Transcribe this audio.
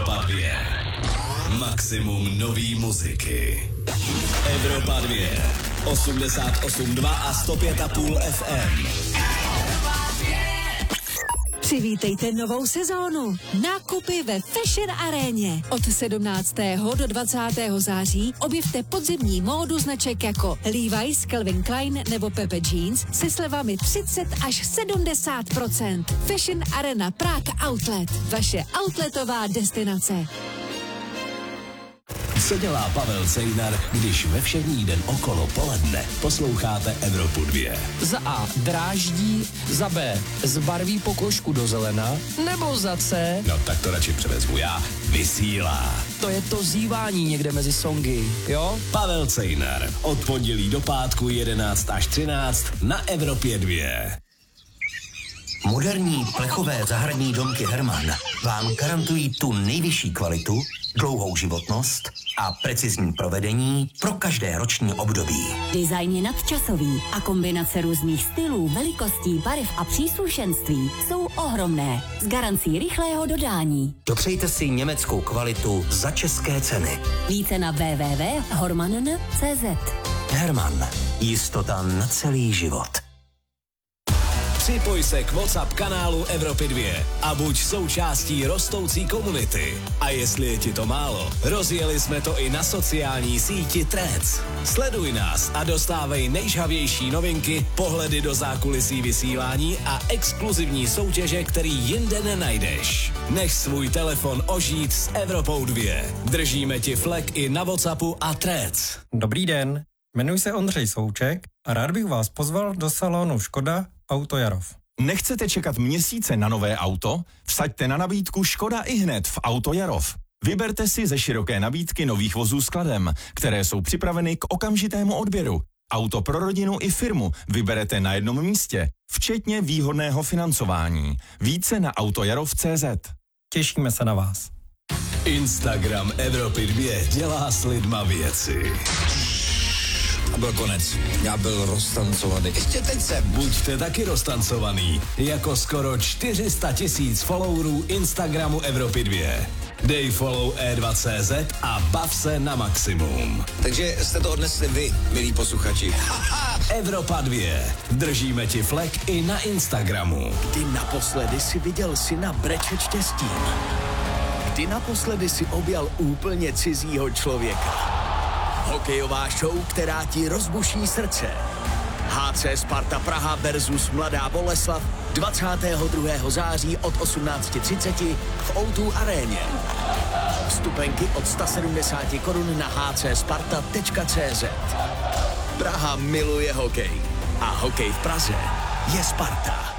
Evropa 2. Maximum nový muziky. Evropa 2. 88,2 a 105,5 FM. Přivítejte novou sezónu. Nákupy ve Fashion Aréně. Od 17. do 20. září objevte podzimní módu značek jako Levi's, Calvin Klein nebo Pepe Jeans se slevami 30 až 70%. Fashion Arena Prague Outlet. Vaše outletová destinace. Co dělá Pavel Cejnar, když ve všední den okolo poledne posloucháte Evropu 2? Za A dráždí, za B zbarví pokožku do zelena, nebo za C... No tak to radši převezmu já. Vysílá. To je to zívání někde mezi songy, jo? Pavel Cejnar. Od pondělí do pátku 11 až 13 na Evropě 2. Moderní plechové zahradní domky Hermann vám garantují tu nejvyšší kvalitu, dlouhou životnost a precizní provedení pro každé roční období. Design je nadčasový a kombinace různých stylů, velikostí, barev a příslušenství jsou ohromné. S garancí rychlého dodání. Dopřejte si německou kvalitu za české ceny. Více na www.hormann.cz. Hermann. Jistota na celý život. Připoj se k WhatsApp kanálu Evropy 2 a buď součástí rostoucí komunity. A jestli je ti to málo, rozjeli jsme to i na sociální síti Threads. Sleduj nás a dostávej nejžhavější novinky, pohledy do zákulisí vysílání a exkluzivní soutěže, který jinde nenajdeš. Nech svůj telefon ožít s Evropou 2. Držíme ti flek i na WhatsAppu a Threads. Dobrý den, jmenuji se Ondřej Souček a rád bych vás pozval do salonu Škoda Auto Jarov. Nechcete čekat měsíce na nové auto? Vsaďte na nabídku Škoda ihned v Auto Jarov. Vyberte si ze široké nabídky nových vozů s kladem, které jsou připraveny k okamžitému odběru. Auto pro rodinu i firmu vyberete na jednom místě, včetně výhodného financování. Více na autojarov.cz. Těšíme se na vás. Instagram Evropy 2 dělá s lidma věci. A byl konec. Já byl roztancovaný. Ještě teď jsem. Buďte taky roztancovaný, jako skoro 400 000 followerů Instagramu Evropy 2. Dej follow E2CZ a bav se na maximum. Takže jste to odnesli vy, milí posluchači. Evropa 2. Držíme ti flek i na Instagramu. Kdy naposledy si viděl syna brečet štěstím? Kdy naposledy si objal úplně cizího člověka? Hokejová show, která ti rozbuší srdce. HC Sparta Praha versus Mladá Boleslav 22. září od 18:30 v O2 aréně. Vstupenky od 170 korun na hcsparta.cz. Praha miluje hokej a hokej v Praze je Sparta.